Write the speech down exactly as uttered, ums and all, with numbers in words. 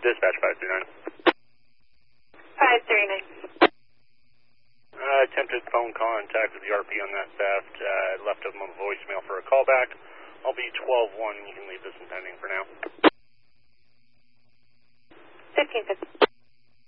Dispatch five three nine. five three nine. Uh, attempted phone contact with the R P on that theft. Uh, left him a voicemail for a callback. I'll be twelve one. You can leave this in pending for now. fifteen fifty.